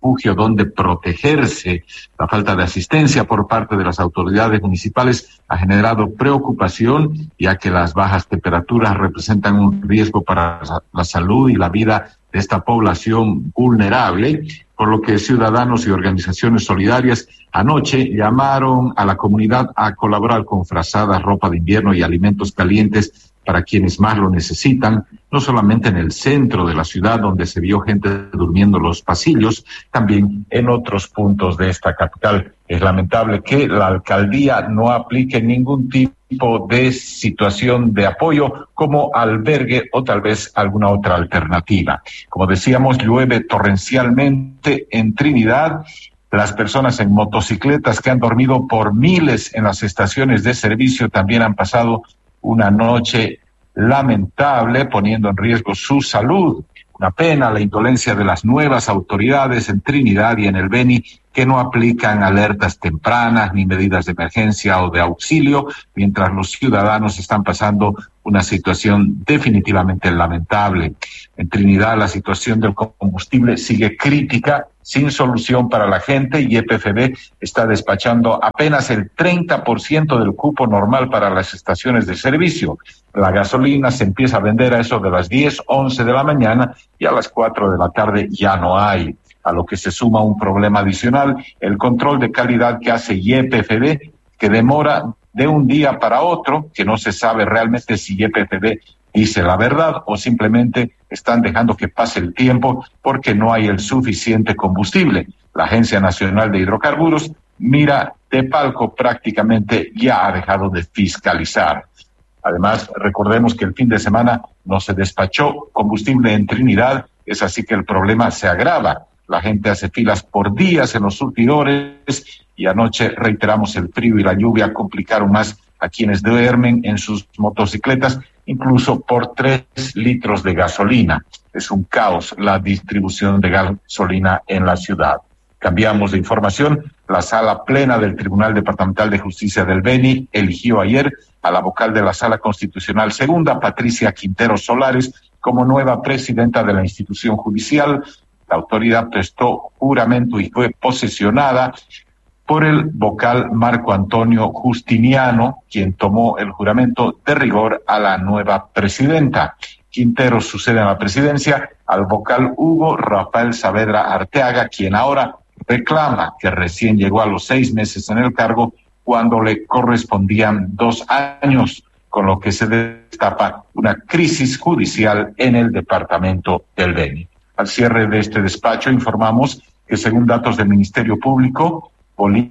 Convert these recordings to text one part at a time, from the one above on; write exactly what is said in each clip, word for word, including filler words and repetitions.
refugio donde protegerse. La falta de asistencia por parte de las autoridades municipales ha generado preocupación, ya que las bajas temperaturas representan un riesgo para la salud y la vida de esta población vulnerable, por lo que ciudadanos y organizaciones solidarias anoche llamaron a la comunidad a colaborar con frazadas, ropa de invierno y alimentos calientes para quienes más lo necesitan, no solamente en el centro de la ciudad, donde se vio gente durmiendo en los pasillos, también en otros puntos de esta capital. Es lamentable que la alcaldía no aplique ningún tipo de situación de apoyo como albergue o tal vez alguna otra alternativa. Como decíamos, llueve torrencialmente en Trinidad. Las personas en motocicletas que han dormido por miles en las estaciones de servicio también han pasado una noche lamentable, poniendo en riesgo su salud. Una pena la indolencia de las nuevas autoridades en Trinidad y en el Beni, que no aplican alertas tempranas ni medidas de emergencia o de auxilio, mientras los ciudadanos están pasando una situación definitivamente lamentable. En Trinidad la situación del combustible sigue crítica, sin solución para la gente, y E P F B está despachando apenas el treinta por ciento del cupo normal para las estaciones de servicio. La gasolina se empieza a vender a eso de las diez, once de la mañana, y a las cuatro de la tarde ya no hay. A lo que se suma un problema adicional, el control de calidad que hace Y P F B, que demora de un día para otro, que no se sabe realmente si Y P F B dice la verdad o simplemente están dejando que pase el tiempo porque no hay el suficiente combustible. La Agencia Nacional de Hidrocarburos mira de palco, prácticamente ya ha dejado de fiscalizar. Además, recordemos que el fin de semana no se despachó combustible en Trinidad, es así que el problema se agrava. La gente hace filas por días en los surtidores y anoche, reiteramos, el frío y la lluvia complicaron más a quienes duermen en sus motocicletas, incluso por tres litros de gasolina. Es un caos la distribución de gasolina en la ciudad. Cambiamos de información. La sala plena del Tribunal Departamental de Justicia del Beni eligió ayer a la vocal de la Sala Constitucional Segunda, Patricia Quintero Solares, como nueva presidenta de la institución judicial. La autoridad prestó juramento y fue posesionada por el vocal Marco Antonio Justiniano, quien tomó el juramento de rigor a la nueva presidenta. Quintero sucede en la presidencia al vocal Hugo Rafael Saavedra Arteaga, quien ahora reclama que recién llegó a los seis meses en el cargo cuando le correspondían dos años, con lo que se destapa una crisis judicial en el departamento del Beni. Al cierre de este despacho informamos que según datos del Ministerio Público, Bolivia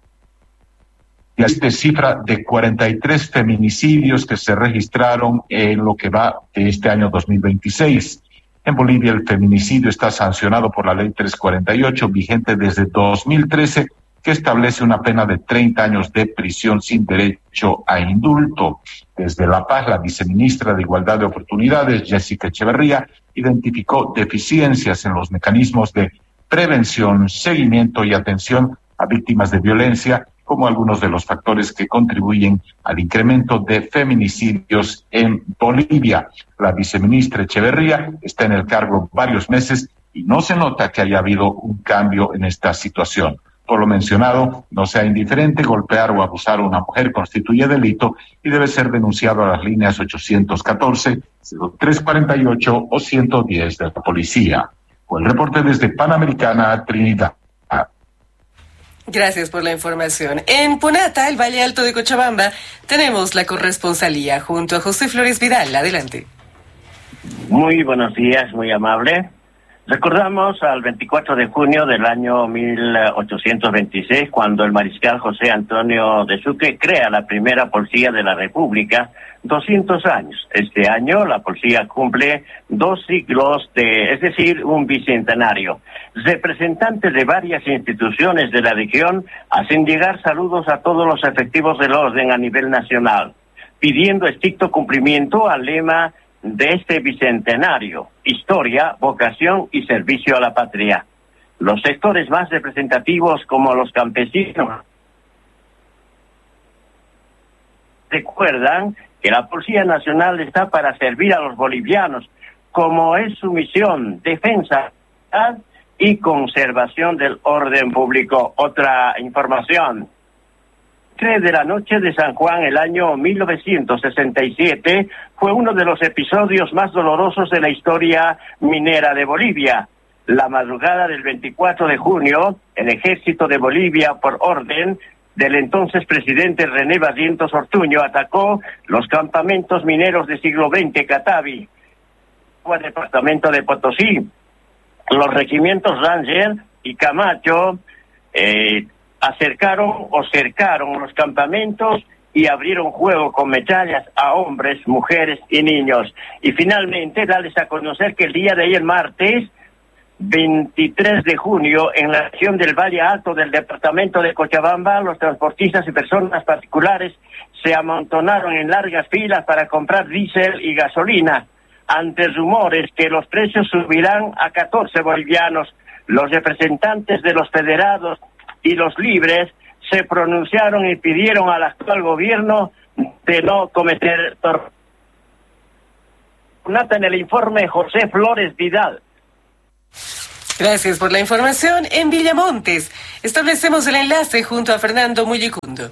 existe cifra de cuarenta y tres feminicidios que se registraron en lo que va de este año dos mil veintiséis. En Bolivia el feminicidio está sancionado por la ley trescientos cuarenta y ocho, vigente desde dos mil trece, que establece una pena de treinta años de prisión sin derecho a indulto. Desde La Paz, la viceministra de Igualdad de Oportunidades, Jessica Echeverría, identificó deficiencias en los mecanismos de prevención, seguimiento y atención a víctimas de violencia como algunos de los factores que contribuyen al incremento de feminicidios en Bolivia. La viceministra Echeverría está en el cargo varios meses y no se nota que haya habido un cambio en esta situación. Por lo mencionado, no sea indiferente, golpear o abusar a una mujer constituye delito y debe ser denunciado a las líneas ochocientos catorce, cero tres cuarenta y ocho o ciento diez de la policía. Fue el reporte desde Panamericana, Trinidad. Gracias por la información. En Punata, el Valle Alto de Cochabamba, tenemos la corresponsalía junto a José Flores Vidal. Adelante. Muy buenos días, muy amable. Recordamos al veinticuatro de junio del año mil ochocientos veintiséis, cuando el mariscal José Antonio de Sucre crea la primera policía de la República, doscientos años. Este año la policía cumple dos siglos, de, es decir, un bicentenario. Representantes de varias instituciones de la región hacen llegar saludos a todos los efectivos del orden a nivel nacional, pidiendo estricto cumplimiento al lema de este bicentenario: historia, vocación y servicio a la patria. Los sectores más representativos, como los campesinos, recuerdan que la Policía Nacional está para servir a los bolivianos, como es su misión, defensa y conservación del orden público. Otra información. tres de la noche de San Juan, el año mil novecientos sesenta y siete, fue uno de los episodios más dolorosos de la historia minera de Bolivia. La madrugada del veinticuatro de junio, el ejército de Bolivia, por orden del entonces presidente René Barrientos Ortuño, atacó los campamentos mineros de siglo veinte Catavi, el departamento de Potosí. Los regimientos Ranger y Camacho eh, acercaron o cercaron los campamentos y abrieron fuego con metrallas a hombres, mujeres y niños. Y finalmente, darles a conocer que el día de ayer, martes veintitrés de junio, en la región del Valle Alto del departamento de Cochabamba, los transportistas y personas particulares se amontonaron en largas filas para comprar diésel y gasolina, ante rumores que los precios subirán a catorce bolivianos. Los representantes de los federados y los libres se pronunciaron y pidieron al actual gobierno de no cometer torpeza. En el informe, José Flores Vidal. Gracias por la información. En Villamontes establecemos el enlace junto a Fernando Mullicundo.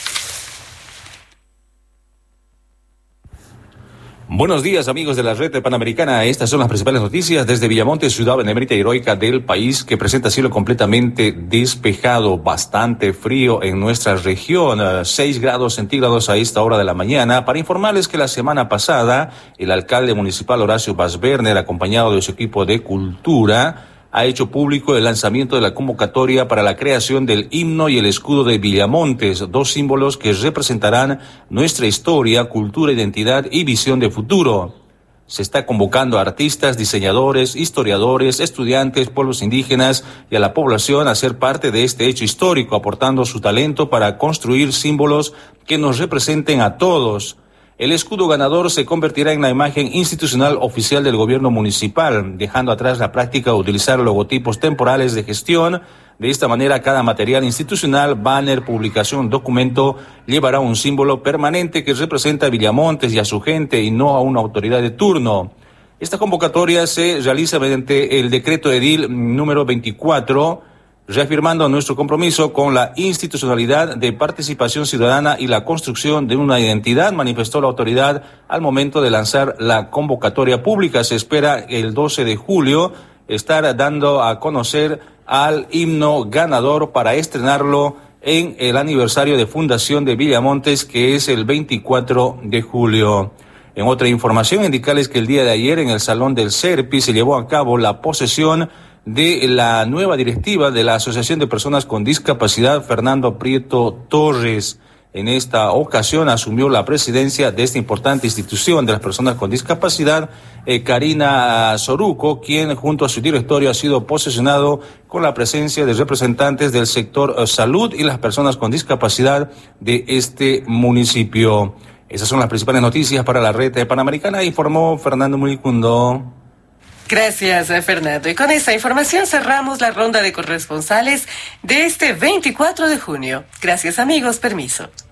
Buenos días, amigos de la red panamericana. Estas son las principales noticias desde Villamontes, ciudad benemérita y heroica del país, que presenta cielo completamente despejado, bastante frío en nuestra región, seis grados centígrados a esta hora de la mañana. Para informarles que la semana pasada, el alcalde municipal Horacio Basberner, acompañado de su equipo de cultura, ha hecho público el lanzamiento de la convocatoria para la creación del himno y el escudo de Villamontes, dos símbolos que representarán nuestra historia, cultura, identidad y visión de futuro. Se está convocando a artistas, diseñadores, historiadores, estudiantes, pueblos indígenas y a la población a ser parte de este hecho histórico, aportando su talento para construir símbolos que nos representen a todos. El escudo ganador se convertirá en la imagen institucional oficial del gobierno municipal, dejando atrás la práctica de utilizar logotipos temporales de gestión. De esta manera, cada material institucional, banner, publicación, documento, llevará un símbolo permanente que representa a Villamontes y a su gente y no a una autoridad de turno. Esta convocatoria se realiza mediante el decreto edil número veinticuatro, reafirmando nuestro compromiso con la institucionalidad de participación ciudadana y la construcción de una identidad, manifestó la autoridad al momento de lanzar la convocatoria pública. Se espera el doce de julio estar dando a conocer al himno ganador para estrenarlo en el aniversario de fundación de Villamontes, que es el veinticuatro de julio. En otra información, indicarles que el día de ayer en el Salón del SERPI se llevó a cabo la posesión de la nueva directiva de la Asociación de Personas con Discapacidad, Fernando Prieto Torres. En esta ocasión asumió la presidencia de esta importante institución de las personas con discapacidad, eh, Karina Soruco, quien junto a su directorio ha sido posesionado con la presencia de representantes del sector eh, salud y las personas con discapacidad de este municipio. Esas son las principales noticias para la red panamericana, informó Fernando Mullicundo. Gracias, Fernando. Y con esta información cerramos la ronda de corresponsales de este veinticuatro de junio. Gracias, amigos. Permiso.